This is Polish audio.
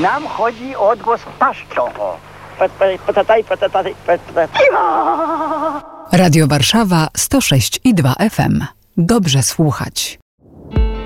Nam chodzi o odgłos paszczą. Radio Warszawa 106,2 FM. Dobrze słuchać.